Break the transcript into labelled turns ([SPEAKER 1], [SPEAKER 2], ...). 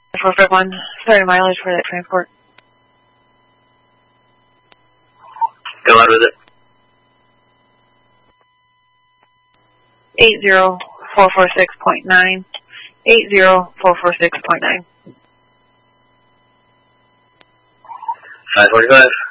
[SPEAKER 1] 451, sorry, mileage for that transport.
[SPEAKER 2] Go on with it.
[SPEAKER 1] 80446.9. 80446.9.
[SPEAKER 2] 545.